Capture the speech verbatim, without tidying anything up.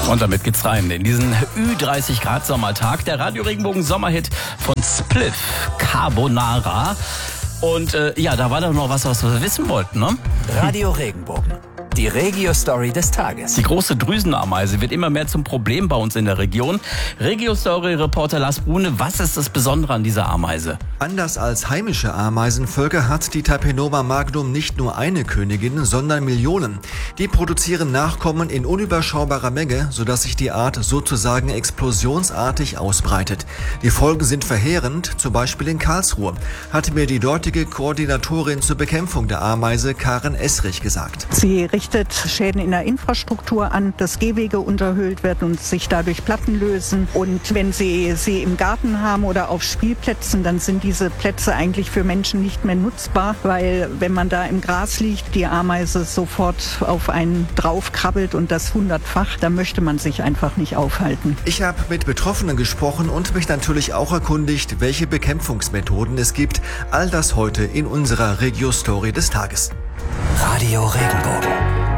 Und damit geht's rein in diesen Ü dreißig Grad Sommertag. Der Radio Regenbogen Sommerhit von Spliff, Carbonara. Und äh, ja, da war doch noch was, was wir wissen wollten, ne? Radio Regenbogen. Die Regio-Story des Tages. Die große Drüsenameise wird immer mehr zum Problem bei uns in der Region. Regio-Story-Reporter Lars Brune, was ist das Besondere an dieser Ameise? Anders als heimische Ameisenvölker hat die Tapenoma magnum nicht nur eine Königin, sondern Millionen. Die produzieren Nachkommen in unüberschaubarer Menge, sodass sich die Art sozusagen explosionsartig ausbreitet. Die Folgen sind verheerend, zum Beispiel in Karlsruhe, hat mir die dortige Koordinatorin zur Bekämpfung der Ameise, Karen Esrich, gesagt. Sie richtet Schäden in der Infrastruktur an, dass Gehwege unterhöhlt werden und sich dadurch Platten lösen. Und wenn Sie sie im Garten haben oder auf Spielplätzen, dann sind diese Plätze eigentlich für Menschen nicht mehr nutzbar, weil wenn man da im Gras liegt, die Ameise sofort auf einen draufkrabbelt und das hundertfach, da möchte man sich einfach nicht aufhalten. Ich habe mit Betroffenen gesprochen und mich natürlich auch erkundigt, welche Bekämpfungsmethoden es gibt. All das heute in unserer Regio-Story des Tages. Radio Regenbogen.